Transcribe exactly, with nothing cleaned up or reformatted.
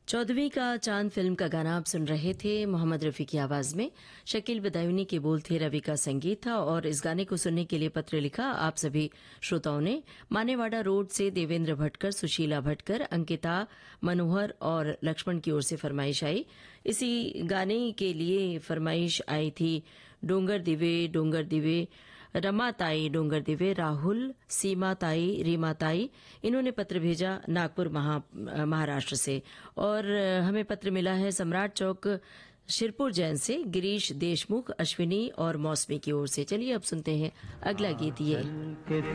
चौदहवीं का चांद फिल्म का गाना आप सुन रहे थे मोहम्मद रफ़ी की आवाज में। शकील बदायूनी के बोल थे, रवि का संगीत था और इस गाने को सुनने के लिए पत्र लिखा आप सभी श्रोताओं ने। मानेवाड़ा रोड से देवेंद्र भटकर, सुशीला भटकर, अंकिता, मनोहर और लक्ष्मण की ओर से फरमाइश आई। इसी गाने के लिए फरमाइश आई थी डोंगर दिवे डोंगर दिवे, रमा ताई डोंगर दिवे, राहुल, सीमा ताई, रीमा ताई। इन्होंने पत्र भेजा नागपुर महा महाराष्ट्र से। और हमें पत्र मिला है सम्राट चौक शिरपुर जैन से गिरीश देशमुख, अश्विनी और मौसमी की ओर से। चलिए अब सुनते हैं अगला गीत। ये